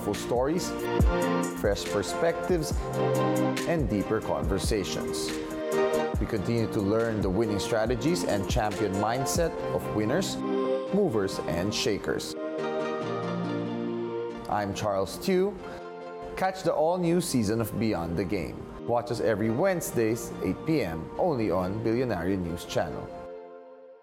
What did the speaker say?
powerful stories, fresh perspectives, and deeper conversations. We continue to learn the winning strategies and champion mindset of winners, movers, and shakers. I'm Charles Tew. Catch the all-new season of Beyond the Game. Watch us every Wednesdays, 8 p.m. only on Billionaire News Channel.